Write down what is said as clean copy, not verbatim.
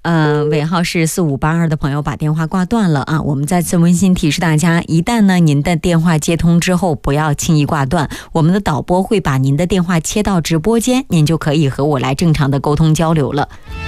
尾号是4582的朋友把电话挂断了啊。我们再次温馨提示大家，一旦呢您的电话接通之后，不要轻易挂断，我们的导播会把您的电话切到直播间，您就可以和我来正常的沟通交流了。